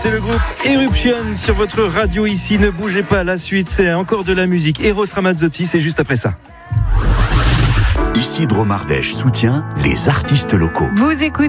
C'est le groupe Eruption sur votre radio ici. Ne bougez pas, la suite c'est encore de la musique. Eros Ramazzotti, c'est juste après ça. Ici Dromardèche soutient les artistes locaux. Vous écoutez